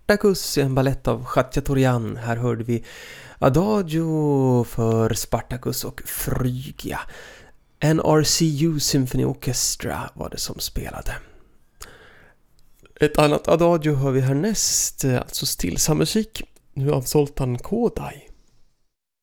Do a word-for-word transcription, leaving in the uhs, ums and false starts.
Spartacus, en ballett av Khachaturian. Här hörde vi Adagio för Spartacus och Phrygia. N R C U Symphony Orchestra var det som spelade. Ett annat Adagio hör vi härnäst, alltså stillsam musik, nu av Zoltan Kodály.